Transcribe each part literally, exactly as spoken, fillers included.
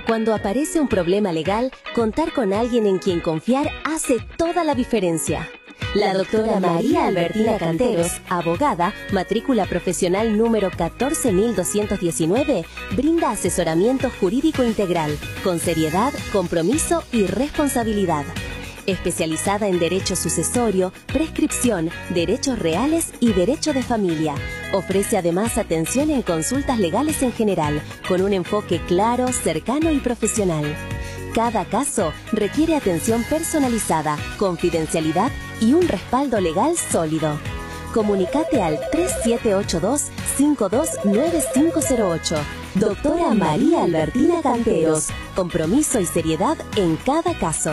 Cuando aparece un problema legal, contar con alguien en quien confiar hace toda la diferencia. La doctora María Albertina Canteros, abogada, matrícula profesional número catorce mil doscientos diecinueve, brinda asesoramiento jurídico integral, con seriedad, compromiso y responsabilidad. Especializada en derecho sucesorio, prescripción, derechos reales y derecho de familia. Ofrece además atención en consultas legales en general, con un enfoque claro, cercano y profesional. Cada caso requiere atención personalizada, confidencialidad y un respaldo legal sólido. Comunicate al tres siete ocho dos, cinco dos nueve cinco cero ocho. Doctora María Albertina Canteros. Compromiso y seriedad en cada caso.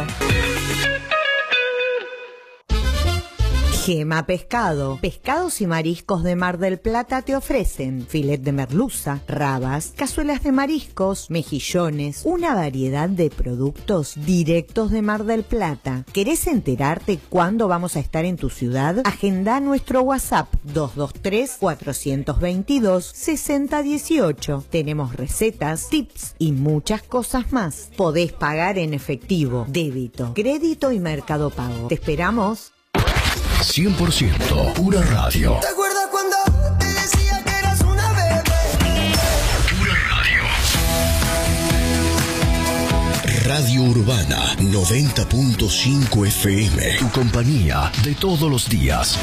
Gema Pescado. Pescados y mariscos de Mar del Plata te ofrecen filet de merluza, rabas, cazuelas de mariscos, mejillones, una variedad de productos directos de Mar del Plata. ¿Querés enterarte cuándo vamos a estar en tu ciudad? Agenda nuestro WhatsApp dos dos tres, cuatro dos dos, seis cero uno ocho. Tenemos recetas, tips y muchas cosas más. Podés pagar en efectivo, débito, crédito y Mercado Pago. Te esperamos. cien por ciento pura radio. ¿Te acuerdas cuando te decía que eras una bebé? Pura radio. Radio Urbana noventa punto cinco F M. Tu compañía de todos los días.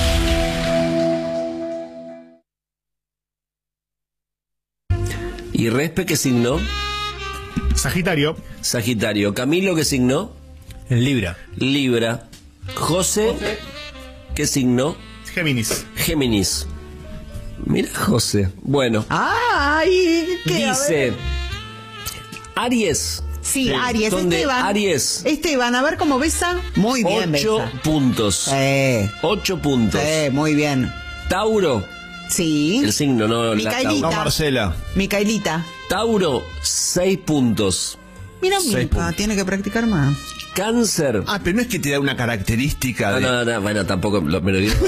¿Y Respe qué signo? Sagitario. Sagitario. ¿Camilo qué signo? En Libra. Libra. José, José. ¿Qué signo? Géminis. Géminis. Mira, José. Bueno. ¡Ay! ¿Qué? Dice Aries. Sí, sí, Aries. Esteban. Aries. Esteban, a ver cómo besa. Muy bien, Ocho besa. puntos. Eh. Ocho puntos. Sí, muy bien. Tauro. Sí. El signo, no Micaelita. la Tauro. No, Marcela. Micaelita. Tauro, seis puntos. Mira, Seis Mica, puntos. tiene que practicar más. Cáncer. Ah, pero no es que te da una característica No, de... no, no, bueno, tampoco lo, me lo dieron.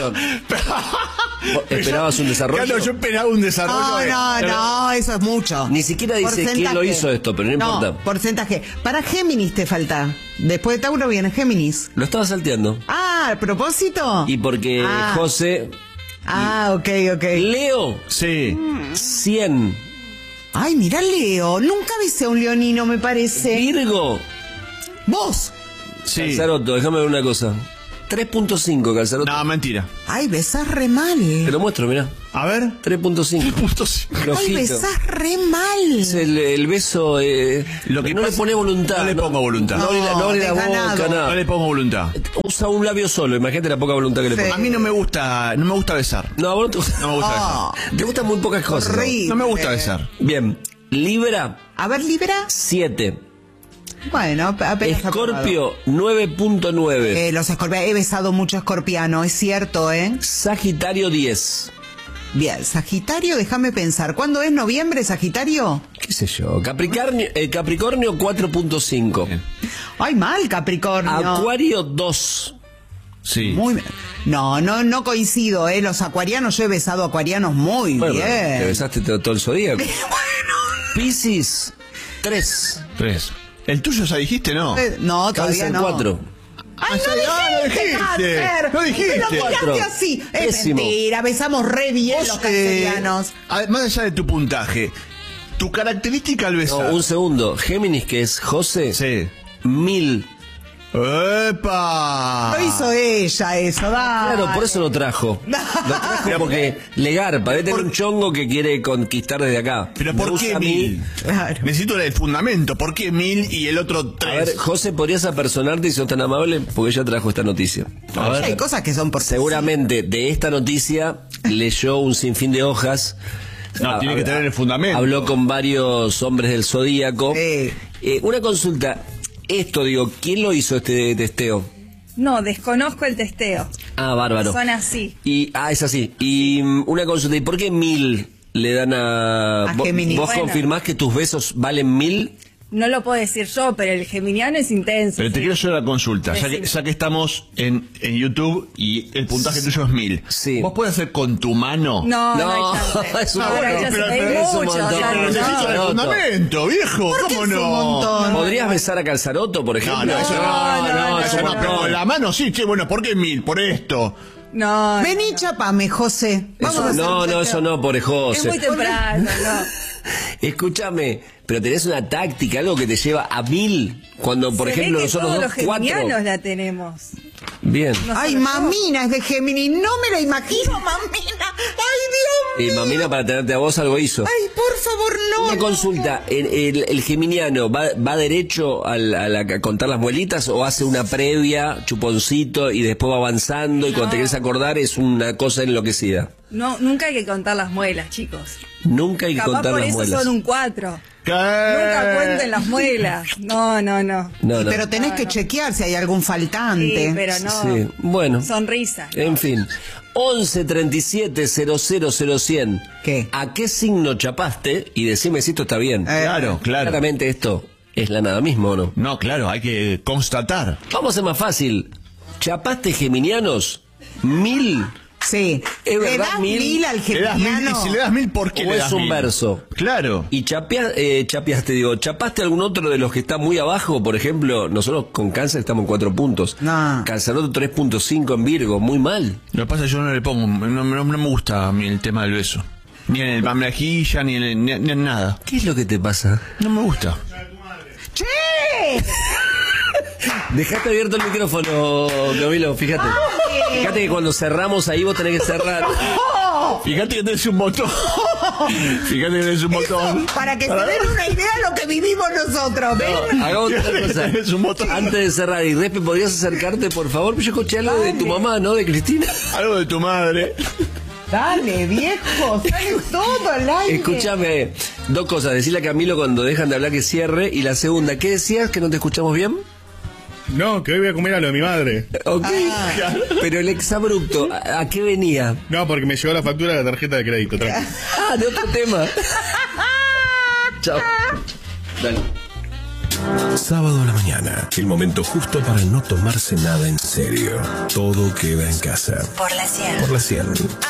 ¿Esperabas un desarrollo? Claro, yo esperaba un desarrollo. No, de... no, no, eso es mucho. Ni siquiera dice quién lo hizo esto, pero no importa. No, porcentaje. Para Géminis te falta. Después de Tauro viene Géminis. Lo estaba salteando. Ah, ¿a propósito? Y porque ah. José... Ah, ok, ok. Leo. Sí. cien. Ay, mira Leo. Nunca viste a un leonino, me parece. Virgo. ¿Vos? Sí. Calzaroto, déjame ver una cosa. tres punto cinco, Calzaroto. No, mentira. Ay, besás re mal. Te lo muestro, mirá. A ver. tres punto cinco. tres punto cinco. Ay, besás re mal. Es el, el beso... Eh, Lo que no pasa, le pone voluntad. No le pongo voluntad. No, No, abre la, no abre la boca, nada. no le pongo voluntad. Usa un labio solo, imagínate la poca voluntad que le pone. A mí no me gusta, no me gusta besar. No, a vos no te gusta. No me gusta Oh. besar. Te gustan muy pocas cosas. Horrible. No me gusta besar. Bien. Libra, A ver, Libra. siete. Bueno, apenas Escorpio, nueve punto nueve. Eh, los escorpianos. He besado mucho escorpiano, es cierto, ¿eh? Sagitario, diez. Bien, Sagitario, déjame pensar. ¿Cuándo es noviembre, Sagitario? ¿Qué sé yo? Capricornio, eh, Capricornio cuatro punto cinco. Ay, mal, Capricornio. Acuario, dos. Sí. Muy bien. No, no, no coincido, ¿eh? Los acuarianos, yo he besado acuarianos muy Bueno, bien. te besaste todo, todo el zodíaco. Bueno. Piscis, tres. Tres. ¿El tuyo ya dijiste, no? Eh, No, todavía Cáncer, no. cuatro. Ay, no Ah, dijiste, no dijiste. Cáncer. No dijiste. Pero miraste Cuatro. así. Es Pésimo. mentira, besamos re bien Vos, los eh, cancerianos. a- más allá de tu puntaje, tu característica al No, besar. un segundo. Géminis, que es José, Sí. mil. ¡Epa! Lo hizo ella eso, dale. Claro, por eso lo trajo. Lo trajo porque le garpa. Debe tener un chongo que quiere conquistar desde acá. ¿Pero Me por usa qué a mí. mil? Claro. Necesito el fundamento. ¿Por qué mil y el otro A ver, tres? José, ¿podrías apersonarte y sos tan amable? Porque ella trajo esta noticia. A ver. Hay cosas que son por Seguramente de esta noticia leyó un sinfín de hojas. No, Ah, tiene que hab- tener el fundamento. Habló con varios hombres del Zodíaco. Sí. Eh, una consulta. Esto, digo, ¿quién lo hizo este testeo? No, desconozco el testeo. Ah, bárbaro. Son así. Y, ah, es así. Y mm, una consulta, ¿y por qué mil le dan a... A ¿Vos, Géminis. vos Bueno. confirmás que tus besos valen mil? no lo puedo decir yo, pero el geminiano es intenso. Pero te sí. quiero hacer una consulta, ya que, Decime. ya que estamos en, en YouTube y el puntaje tuyo es mil. Sí. ¿Vos podés hacer con tu mano? No, no, No, hay chance. es un No, no hay montón, chance, pero- hay pero es un mucho, montón. o sea, Pero no. necesito el no. fundamento, viejo. ¿Por qué ¿Cómo es un no? montón? ¿Podrías besar a Calzaroto, por No, ejemplo? no, eso no, No, no, no, eso no, no, no. pero con la mano sí, che, bueno, ¿por qué mil? Por esto. No, Vení, no. chapame, José. Vamos Eso- a hacer no, un no, testeo. eso no, pobre Es José. muy temprano, no. Escúchame, pero tenés una táctica, algo que te lleva a mil, cuando, por Se ve ejemplo, que nosotros todos dos, los cuatro. geminianos la tenemos. Bien. No Ay, solo yo. mamina es de Géminis, no me la imagino, mamina. Ay, Dios Y Mamina, para tenerte a vos, algo hizo. Ay, por favor, no. Una consulta, ¿el, el, el geminiano va, va derecho al- a, la- a contar las muelitas o hace una previa, chuponcito, y después va avanzando y cuando te quieres acordar es una cosa enloquecida? No, nunca hay que contar las muelas, chicos. Nunca hay que Capaz contar por las eso muelas. son un cuatro. ¿Qué? Nunca cuenten las muelas. No, no, no. No, no. Pero tenés No, que no. chequear si hay algún faltante. Sí, pero no. Sí, bueno. Sonrisa. En fin, once treinta y siete cero cero cero cien. ¿Qué? ¿A qué signo chapaste? Y decime si esto está bien. Eh, Claro, claro. Claramente esto es la nada mismo, ¿o no? No, claro, hay que constatar. Vamos a ser más fácil. ¿Chapaste geminianos? ¿Mil? Sí. ¿Es ¿Le verdad, das mil? mil al Le das mil, y geminiano? si le das mil, ¿por qué ¿O le es das un mil? verso? Claro. ¿Y chapea, eh, chapeaste, digo, chapaste algún otro de los que está muy abajo? Por ejemplo, nosotros con Cáncer estamos en cuatro puntos. No. Calzaroto tres punto cinco en Virgo, muy mal. Lo que pasa es que yo no le pongo, no, no- no me gusta a mí el tema del beso. Ni en el mejilla, ni en, el- ni, ni en nada. ¿Qué es lo que te pasa? No me gusta. ¡Che! Dejaste abierto el micrófono, Camilo, fíjate. Fíjate que cuando cerramos ahí vos tenés que cerrar. Fíjate que tenés un botón. Fíjate que tenés un botón. Para que se den una idea de lo que vivimos nosotros, ¿ven? Hagamos otra cosa. Tenés un botón. Antes de cerrar, y Respe, ¿podrías acercarte, por favor? Yo escuché algo de tu mamá, ¿no? De Cristina. Algo de tu madre. Dale, viejo, sale todo al aire. Escúchame, dos cosas. Decirle a Camilo cuando dejan de hablar que cierre. Y la segunda, ¿qué decías? ¿Que no te escuchamos bien? No, que hoy voy a comer a lo de mi madre. Ok. Pero el exabrupto, ¿a, a qué venía? No, porque me llegó la factura de la tarjeta de crédito. tranqui. Ah, de otro tema. Chao. Dale. Sábado a la mañana, el momento justo para no tomarse nada en serio. Todo queda en casa. Por la cien. Por la cien.